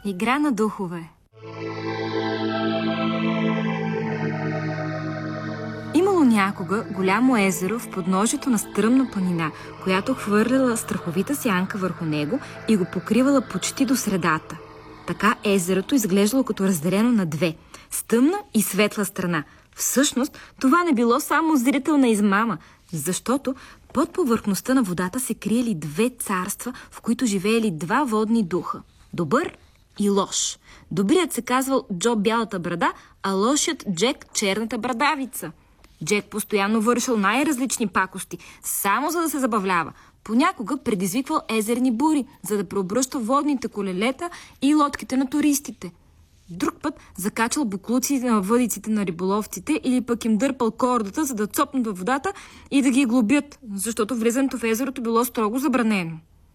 Игра на духове. Имало някога голямо езеро в подножието на стръмна планина, която хвърляла страховита сянка върху него и го покривала почти до средата. Така езерото изглеждало като разделено на две – с тъмна и светла страна. Всъщност, това не било само зрителна измама, защото под повърхността на водата се криели две царства, в които живеели два водни духа – добър и лош. Добрият се казвал Джо Бялата брада, а лошият Джек Черната брадавица. Джек постоянно вършил най-различни пакости, само за да се забавлява. Понякога предизвиквал езерни бури, за да преобръща водните колелета и лодките на туристите. Друг път закачал буклуци на въдиците на риболовците или пък им дърпал кордата, за да цопнат във водата и да ги глобят, защото влизането в езерото било строго забранено.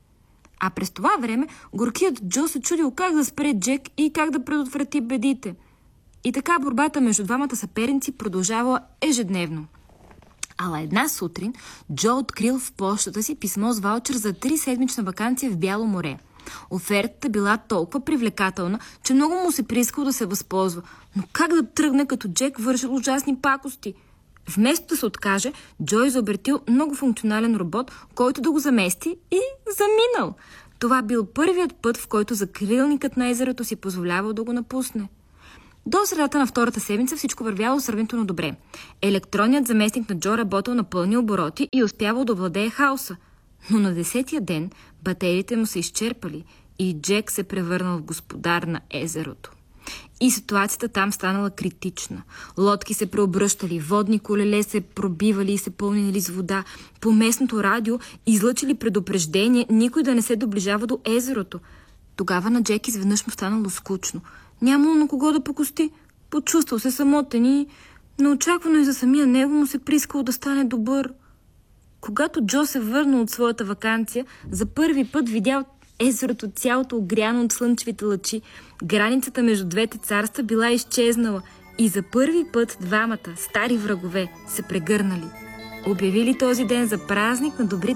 А през това време горкият Джо се чудил как да спре Джек и как да предотврати бедите. И така борбата между двамата съперници продължава ежедневно. Ала една сутрин Джо открил в пощата си писмо с ваучер за 3-седмична ваканция в Бяло море. Офертата била толкова привлекателна, че много му се приискал да се възползва. Но как да тръгне, като Джек вършил ужасни пакости? Вместо да се откаже, Джо изобретил многофункционален робот, който да го замести и заминал. Това бил първият път, в който закрилникът на езерото си позволявал да го напусне. До средата на втората седмица всичко вървяло сравнително добре. Електронният заместник на Джо работил на пълни обороти и успявал да овладее хаоса. Но на 10-тия ден батериите му се изчерпали и Джек се превърнал в господар на езерото. И ситуацията там станала критична. Лодки се преобръщали, водни колеле се пробивали и се пълнили с вода. По местното радио излъчили предупреждение никой да не се доближава до езерото. Тогава на Джек изведнъж му станало скучно. Нямало на кого да покости. Почувствал се самотен и неочаквано и за самия него му се прискало да стане добър. Когато Джо се върнал от своята ваканция, за първи път видял езерото цялото огряно от слънчевите лъчи. Границата между двете царства била изчезнала и за първи път двамата стари врагове се прегърнали. Обявили този ден за празник на добрите